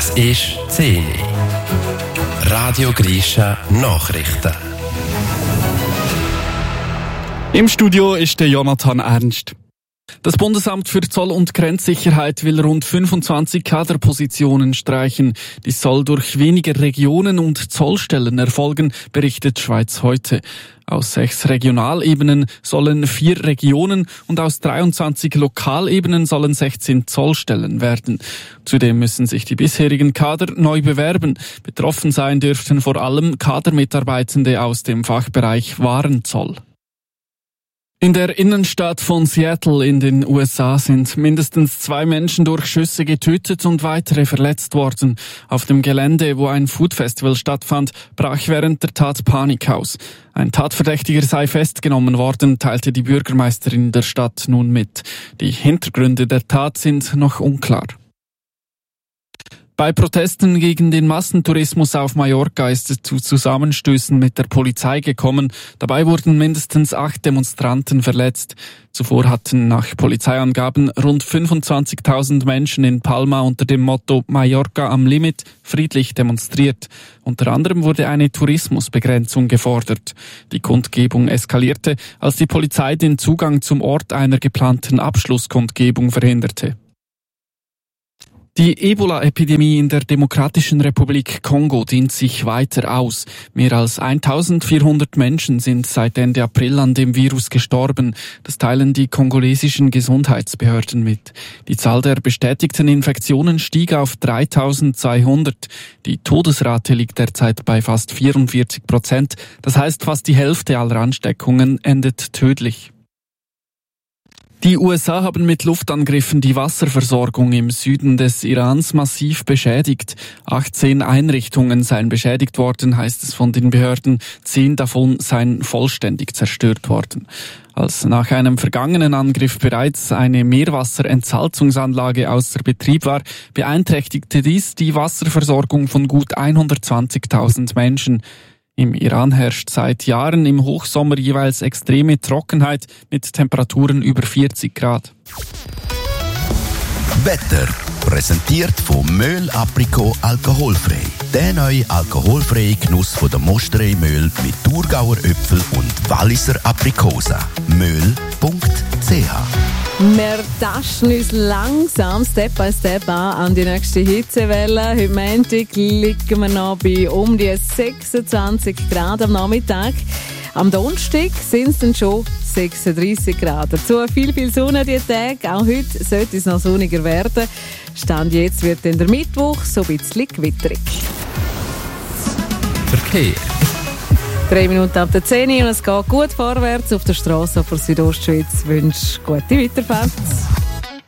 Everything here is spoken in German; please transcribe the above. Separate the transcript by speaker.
Speaker 1: Es ist 10 Uhr. Radio Grisha Nachrichten.
Speaker 2: Im Studio ist der Jonathan Ernst. Das Bundesamt für Zoll- und Grenzsicherheit will rund 25 Kaderpositionen streichen. Dies soll durch weniger Regionen und Zollstellen erfolgen, berichtet Schweiz heute. Aus 6 Regionalebenen sollen 4 Regionen und aus 23 Lokalebenen sollen 16 Zollstellen werden. Zudem müssen sich die bisherigen Kader neu bewerben. Betroffen sein dürften vor allem Kadermitarbeitende aus dem Fachbereich Warenzoll. In der Innenstadt von Seattle in den USA sind mindestens 2 Menschen durch Schüsse getötet und weitere verletzt worden. Auf dem Gelände, wo ein Foodfestival stattfand, brach während der Tat Panik aus. Ein Tatverdächtiger sei festgenommen worden, teilte die Bürgermeisterin der Stadt nun mit. Die Hintergründe der Tat sind noch unklar. Bei Protesten gegen den Massentourismus auf Mallorca ist es zu Zusammenstößen mit der Polizei gekommen. Dabei wurden mindestens 8 Demonstranten verletzt. Zuvor hatten nach Polizeiangaben rund 25.000 Menschen in Palma unter dem Motto Mallorca am Limit friedlich demonstriert. Unter anderem wurde eine Tourismusbegrenzung gefordert. Die Kundgebung eskalierte, als die Polizei den Zugang zum Ort einer geplanten Abschlusskundgebung verhinderte. Die Ebola-Epidemie in der Demokratischen Republik Kongo dehnt sich weiter aus. Mehr als 1400 Menschen sind seit Ende April an dem Virus gestorben. Das teilen die kongolesischen Gesundheitsbehörden mit. Die Zahl der bestätigten Infektionen stieg auf 3200. Die Todesrate liegt derzeit bei fast 44%. Das heißt, fast die Hälfte aller Ansteckungen endet tödlich. Die USA haben mit Luftangriffen die Wasserversorgung im Süden des Irans massiv beschädigt. 18 Einrichtungen seien beschädigt worden, heißt es von den Behörden. 10 davon seien vollständig zerstört worden. Als nach einem vergangenen Angriff bereits eine Meerwasserentsalzungsanlage außer Betrieb war, beeinträchtigte dies die Wasserversorgung von gut 120.000 Menschen. Im Iran herrscht seit Jahren im Hochsommer jeweils extreme Trockenheit mit Temperaturen über 40 Grad.
Speaker 3: Wetter präsentiert von Möhl Aprikot alkoholfrei. Der neue alkoholfreie Genuss von der Mosterei Möhl mit Thurgauer Äpfel und Walliser Aprikosen. Möhl.ch.
Speaker 4: Wir tasten uns langsam Step by Step an die nächste Hitzewelle. Heute Montag liegen wir noch bei um die 26 Grad am Nachmittag. Am Donnerstag sind es dann schon 36 Grad. Dazu viel Sonne diese Tage. Auch heute sollte es noch sonniger werden. Stand jetzt wird dann der Mittwoch so ein bisschen gewitterig.
Speaker 1: Verkehr.
Speaker 4: 3 Minuten ab der 10 Uhr und es geht gut vorwärts auf der Straße von Südostschweiz. Ich wünsche gute Weiterfahrt.